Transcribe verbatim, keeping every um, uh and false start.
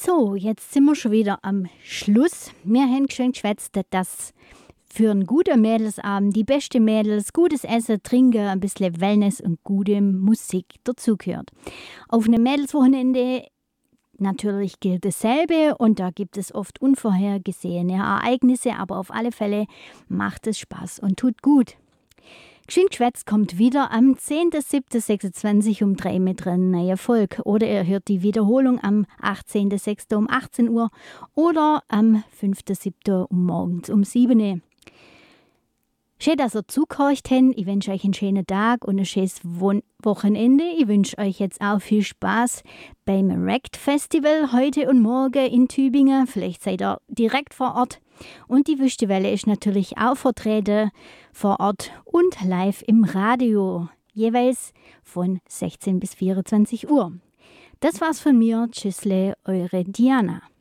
So, jetzt sind wir schon wieder am Schluss. Wir haben schön geschwätzt, dass für einen guten Mädelsabend die beste Mädels, gutes Essen, Trinken, ein bisschen Wellness und gute Musik dazugehört. Auf einem Mädelswochenende natürlich gilt dasselbe und da gibt es oft unvorhergesehene Ereignisse, aber auf alle Fälle macht es Spaß und tut gut. Geschwind geschwätzt kommt wieder am zehnten siebten sechsundzwanzig um drei mit einer neuen Folge. Oder ihr hört die Wiederholung am achtzehnten sechsten um achtzehn Uhr oder am fünften siebten um morgens um sieben Uhr. Schön, dass ihr zugehorcht habt. Ich wünsche euch einen schönen Tag und ein schönes Wochenende. Ich wünsche euch jetzt auch viel Spaß beim Rect Festival heute und morgen in Tübingen. Vielleicht seid ihr direkt vor Ort. Und die Wüstewelle ist natürlich auch vertreten vor Ort und live im Radio. Jeweils von sechzehn bis vierundzwanzig Uhr. Das war's von mir. Tschüssle, eure Diana.